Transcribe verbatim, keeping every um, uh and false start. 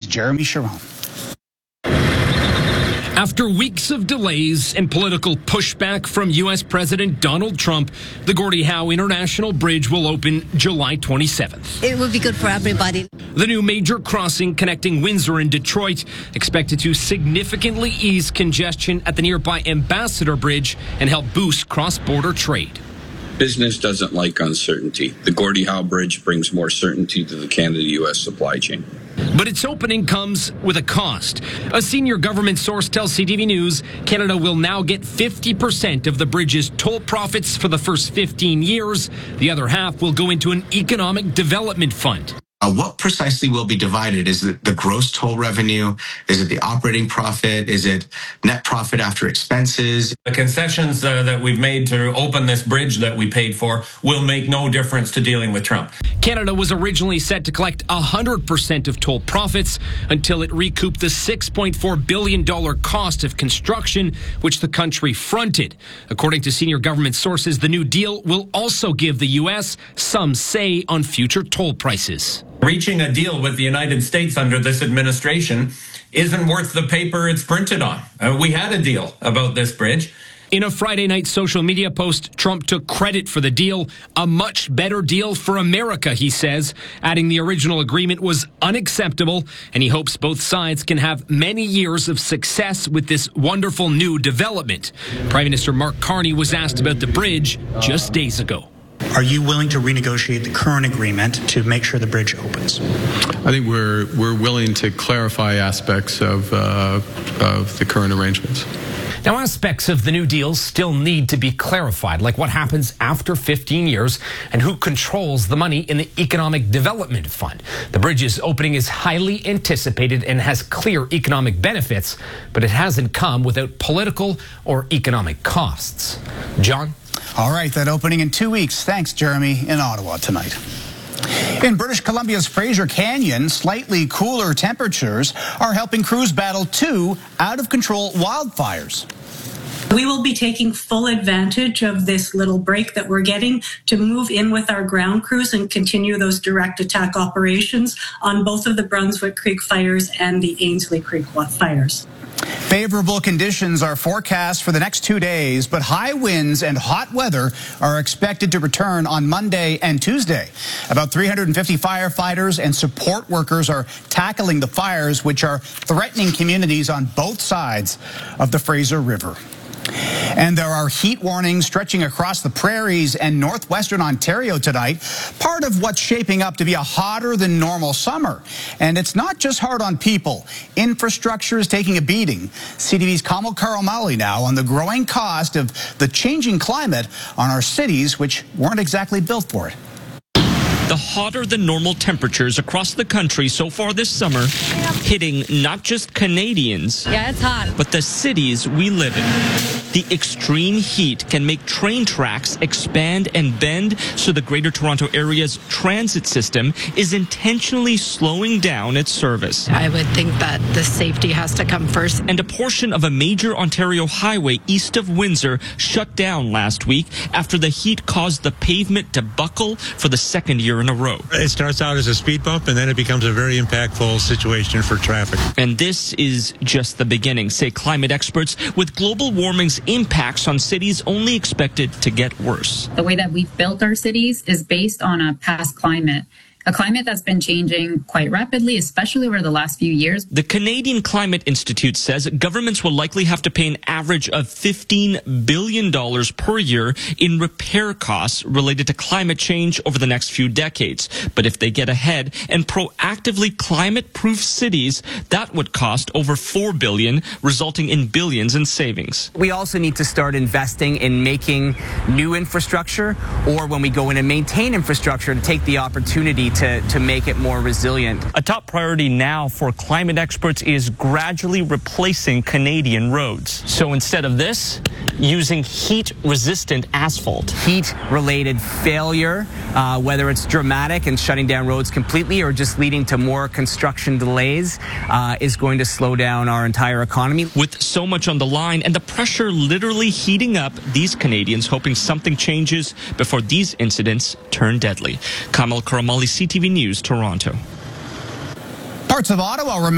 Jeremy Sharon. After weeks of delays and political pushback from U S President Donald Trump, the Gordie Howe International Bridge will open July twenty-seventh. It will be good for everybody. The new major crossing connecting Windsor and Detroit expected to significantly ease congestion at the nearby Ambassador Bridge and help boost cross-border trade. Business doesn't like uncertainty. The Gordie Howe Bridge brings more certainty to the Canada-U S supply chain. But its opening comes with a cost. A senior government source tells C T V News Canada will now get fifty percent of the bridge's toll profits for the first fifteen years. The other half will go into an economic development fund. Uh, what precisely will be divided? Is it the gross toll revenue? Is it the operating profit? Is it net profit after expenses? The concessions uh, that we've made to open this bridge that we paid for will make no difference to dealing with Trump. Canada was originally set to collect one hundred percent of toll profits until it recouped the six point four billion dollars cost of construction, which the country fronted. According to senior government sources, the new deal will also give the U S some say on future toll prices. Reaching a deal with the United States under this administration isn't worth the paper it's printed on. Uh, we had a deal about this bridge. In a Friday night social media post, Trump took credit for the deal. A much better deal for America, he says, adding the original agreement was unacceptable, and he hopes both sides can have many years of success with this wonderful new development. Prime Minister Mark Carney was asked about the bridge just days ago. Are you willing to renegotiate the current agreement to make sure the bridge opens? I think we're we're willing to clarify aspects of uh, of the current arrangements. Now, aspects of the new deal still need to be clarified, like what happens after fifteen years and who controls the money in the Economic Development Fund. The bridge's opening is highly anticipated and has clear economic benefits, but it hasn't come without political or economic costs. John? All right, that opening in two weeks. Thanks, Jeremy, in Ottawa tonight. In British Columbia's Fraser Canyon, slightly cooler temperatures are helping crews battle two out-of-control wildfires. We will be taking full advantage of this little break that we're getting to move in with our ground crews and continue those direct attack operations on both of the Brunswick Creek fires and the Ainslie Creek fires. Favorable conditions are forecast for the next two days, but high winds and hot weather are expected to return on Monday and Tuesday. About three hundred fifty firefighters and support workers are tackling the fires, which are threatening communities on both sides of the Fraser River. And there are heat warnings stretching across the prairies and northwestern Ontario tonight, part of what's shaping up to be a hotter than normal summer. And it's not just hard on people. Infrastructure is taking a beating. C T V's Kamal Karamali now on the growing cost of the changing climate on our cities, which weren't exactly built for it. The hotter than normal temperatures across the country so far this summer, hitting not just Canadians, Yeah, it's hot. but the cities we live in. The extreme heat can make train tracks expand and bend, so the Greater Toronto Area's transit system is intentionally slowing down its service. I would think that the safety has to come first. And a portion of a major Ontario highway east of Windsor shut down last week after the heat caused the pavement to buckle for the second year in a row. It starts out as a speed bump, and then it becomes a very impactful situation for traffic. And this is just the beginning, say climate experts, with global warming's impacts on cities only expected to get worse. The way that we've built our cities is based on a past climate. A climate that's been changing quite rapidly, especially over the last few years. The Canadian Climate Institute says governments will likely have to pay an average of fifteen billion dollars per year in repair costs related to climate change over the next few decades. But if they get ahead and proactively climate-proof cities, that would cost over four billion dollars, resulting in billions in savings. We also need to start investing in making new infrastructure, or when we go in and maintain infrastructure, to take the opportunity To, to make it more resilient. A top priority now for climate experts is gradually replacing Canadian roads. So instead of this, using heat-resistant asphalt. Heat-related failure, uh, whether it's dramatic and shutting down roads completely or just leading to more construction delays, uh, is going to slow down our entire economy. With so much on the line and the pressure literally heating up, these Canadians hoping something changes before these incidents turn deadly. Kamal Karamali, C T V News, Toronto. Parts of Ottawa remain